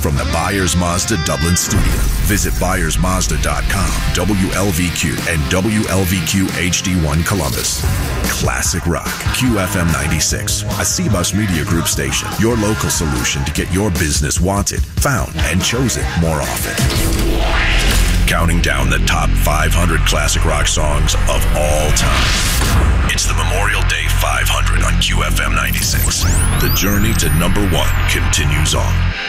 from the Byers Mazda Dublin studio. Visit ByersMazda.com, WLVQ, and WLVQ HD1 Columbus. Classic Rock, QFM 96, a C-Bus Media Group station. Your local solution to get your business wanted, found, and chosen more often. Counting down the top 500 classic rock songs of all time. It's the Memorial Day 500 on QFM 96. The journey to number one continues on.